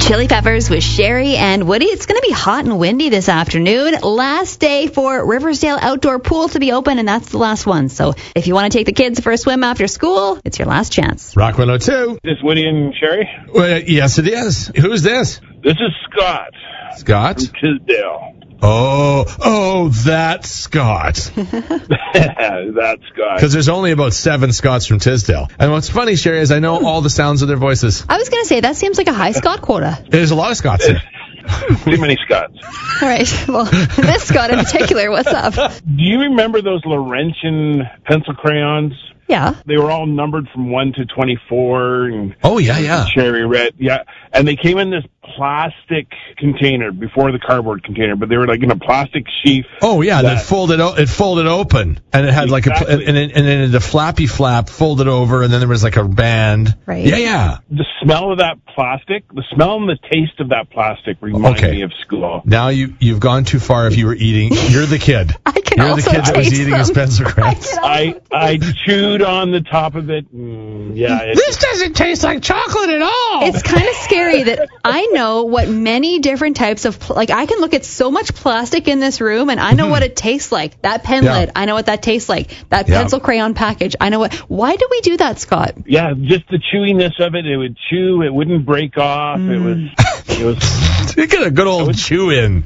Chili Peppers with Sherry and Woody. It's going to be hot and windy this afternoon. Last day for Riversdale Outdoor Pool to be open, and that's the last one. So if you want to take the kids for a swim after school, it's your last chance. Rock 102. Is this Woody and Sherry? Well, yes, it is. Who's this? This is Scott. Scott? From Tisdale. Oh, that's Scott. That's Scott. Because there's only about 7 Scotts from Tisdale. And what's funny, Sherry, is I know all the sounds of their voices. I was going to say, that seems like a high Scott quota. There's a lot of Scotts there. Too many Scotts. All right. Well, this Scott in particular, what's up? Do you remember those Laurentian pencil crayons? Yeah. They were all numbered from 1 to 24. And Oh, yeah. cherry red. Yeah. And they came in this plastic container before the cardboard container, but they were like in a plastic sheath. Oh, yeah, that folded open. And it had Exactly. like and then the flappy flap folded over, and then there was like a band. Right. Yeah. The smell of that plastic, the smell and the taste of that plastic remind me of school. Now you've gone too far if you were eating. You're the kid. I can You're also the kid that was taste eating them. his pencil crayons. I chewed on the top of it. This doesn't taste like chocolate at all. It's kind of scary that I know what many different types of, I can look at so much plastic in this room and I know what it tastes like. That pen lid, I know what that tastes like. That pencil crayon package, I know what. Why do we do that, Scott? Yeah, just the chewiness of it. It would chew. It wouldn't break off. It was. You get a good old chew in.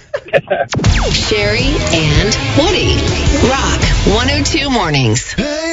Sherry and Woody. Rock 102 Mornings.